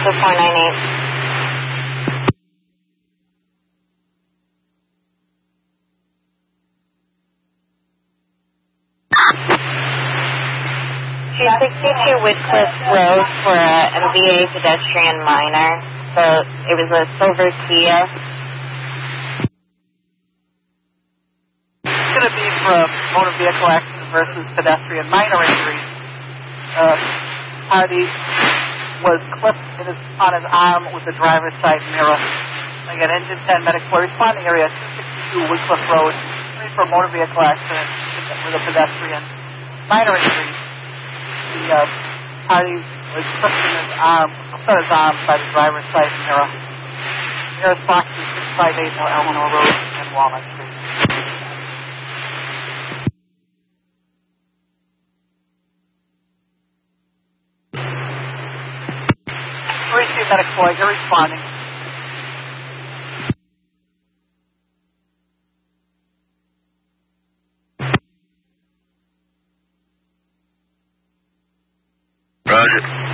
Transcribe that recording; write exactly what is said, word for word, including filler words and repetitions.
to four nine eight. two sixty-two Woodcliff Road for a M V A pedestrian minor. So it was a silver Kia. It's going to be for a motor vehicle accident versus pedestrian minor injuries. Uh, party was clipped in his, on his arm with the driver's side mirror. Again, engine ten medical responding area, two sixty-two Woodcliff Road, for a motor vehicle accident with a pedestrian minor injury. The uh, party was clipped in his arm, clipped on his arm by the driver's side mirror. Nearest box is six five eight North Eleanor Road and Walnut Street. Receive medical, you're responding. Roger.